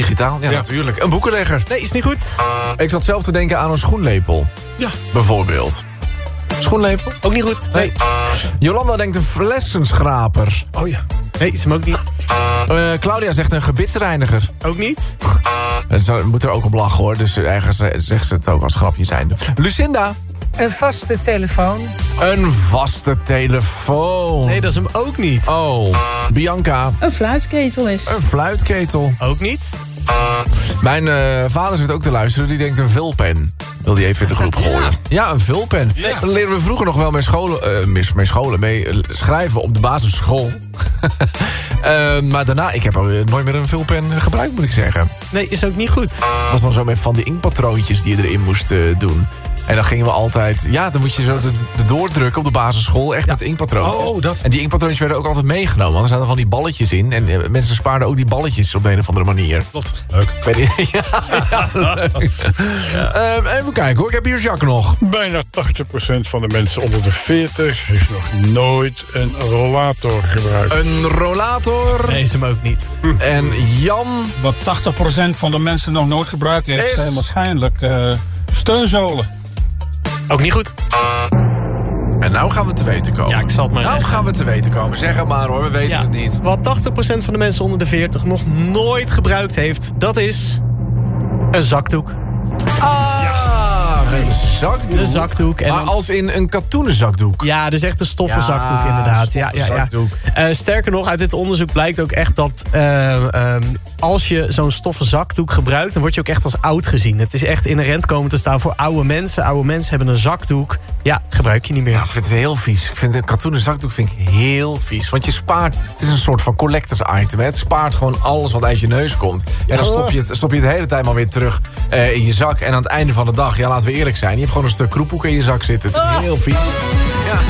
Digitaal, ja, natuurlijk. Een boekenlegger. Nee, is niet goed. Ik zat zelf te denken aan een schoenlepel. Ja. Bijvoorbeeld. Schoenlepel? Ook niet goed. Nee. Jolanda denkt een flessenschraper. Oh ja. Nee, is hem ook niet. Claudia zegt een gebitsreiniger. Ook niet. Ze moet er ook op lachen, hoor. Dus ergens zegt ze het ook als grapje zijnde. Lucinda. Een vaste telefoon. Een vaste telefoon. Nee, dat is hem ook niet. Oh. Bianca. Een fluitketel is. Een fluitketel. Ook niet. Mijn vader zit ook te luisteren. Die denkt een vulpen. Wil die even in de groep gooien. Ja, een vulpen. Nee. Dat leren we vroeger nog wel mee schrijven op de basisschool. Maar daarna, ik heb ook nooit meer een vulpen gebruikt, moet ik zeggen. Nee, is ook niet goed. Dat was dan zo met van die inkpatroontjes die je erin moest doen. En dan gingen we altijd... Ja, dan moet je zo de doordrukken op de basisschool. Echt met inkpatroontjes. Oh, dat. En die inkpatroontjes werden ook altijd meegenomen. Want er zaten van die balletjes in. En mensen spaarden ook die balletjes op de een of andere manier. Klopt. Leuk. Ik weet niet. Ja, leuk. Ja. Even kijken hoor. Ik heb hier Jacques nog. Bijna 80% van de mensen onder de 40 heeft nog nooit een rollator gebruikt. Een rollator. Nee, is hem ook niet. En Jan. Wat 80% van de mensen nog nooit gebruikt heeft, zijn waarschijnlijk steunzolen. Ook niet goed. En nou gaan we te weten komen. Ja, ik zal het maar Nou gaan we te weten komen. Zeg het maar hoor, we weten het niet. Wat 80% van de mensen onder de 40 nog nooit gebruikt heeft, dat is een zakdoek. Een zakdoek. Een zakdoek. En maar als in een katoenen zakdoek. Ja, dus echt een stoffen zakdoek inderdaad. Zakdoek. Sterker nog, uit dit onderzoek blijkt ook echt dat als je zo'n stoffen zakdoek gebruikt, dan word je ook echt als oud gezien. Het is echt inherent komen te staan voor oude mensen. Oude mensen hebben een zakdoek. Ja, gebruik je niet meer. Ja, ik vind het heel vies. Ik vind een katoenen zakdoek heel vies. Want je spaart, het is een soort van collectors item. Hè. Het spaart gewoon alles wat uit je neus komt. En dan stop je het de hele tijd maar weer terug in je zak. En aan het einde van de dag, ja, laten we eerlijk zijn, je hebt gewoon een stuk kroephoek in je zak zitten. Het is heel vies. Ja.